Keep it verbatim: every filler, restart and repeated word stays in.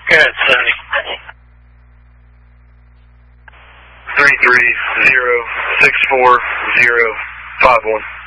Good, seventy. Three three zero six four zero five one.